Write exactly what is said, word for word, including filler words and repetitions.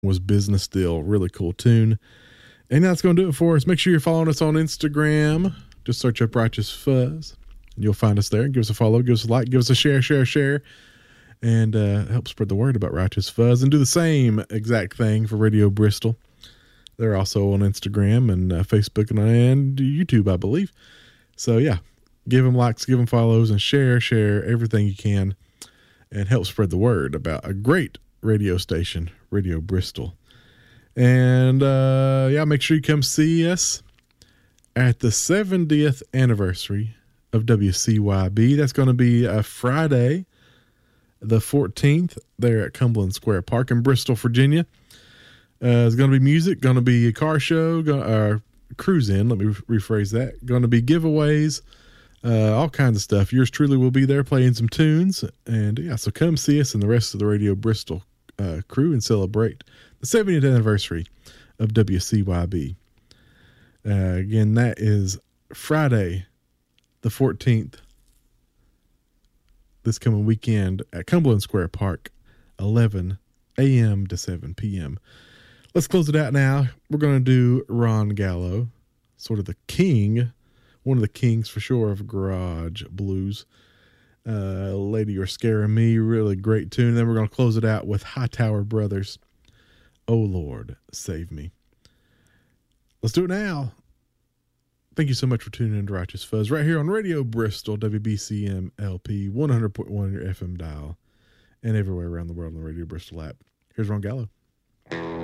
was Business Deal. Really cool tune. And that's going to do it for us. Make sure you're following us on Instagram. Just search up Righteous Fuzz. And you'll find us there. Give us a follow. Give us a like. Give us a share, share, share. And uh, help spread the word about Righteous Fuzz. And do the same exact thing for Radio Bristol. They're also on Instagram and uh, Facebook and, and YouTube, I believe. So, yeah. Give them likes, give them follows, and share, share everything you can. And help spread the word about a great radio station, Radio Bristol. And, uh, yeah, make sure you come see us at the seventieth anniversary of W C Y B. That's going to be a Friday, the fourteenth, there at Cumberland Square Park in Bristol, Virginia. Uh, it's going to be music, going to be a car show, go, uh, cruise in, let me re- rephrase that. Going to be giveaways, uh, all kinds of stuff. Yours truly will be there playing some tunes. And, yeah, so come see us and the rest of the Radio Bristol uh, crew and celebrate the seventieth anniversary of W C Y B. Uh, again, that is Friday, the fourteenth, this coming weekend at Cumberland Square Park, eleven a.m. to seven p.m. Let's close it out now. We're going to do Ron Gallo, sort of the king, one of the kings for sure of garage blues. Uh, Lady You're Scaring Me, really great tune. Then we're going to close it out with Hightower Brothers, Oh Lord, Save Me. Let's do it now. Thank you so much for tuning in to Righteous Fuzz right here on Radio Bristol, W B C M L P, one hundred point one on your F M dial, and everywhere around the world on the Radio Bristol app. Here's Ron Gallo.